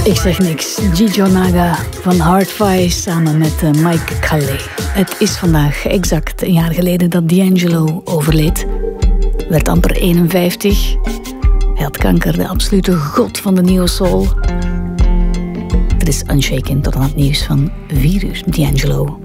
Ik zeg niks. Gijo Naga van Hard Vice samen met Mike Calais. Het is vandaag exact een jaar geleden dat D'Angelo overleed. Werd amper 51. Hij had kanker, de absolute god van de neo soul. Dit is Unshaken tot aan het nieuws van 4 uur. D'Angelo.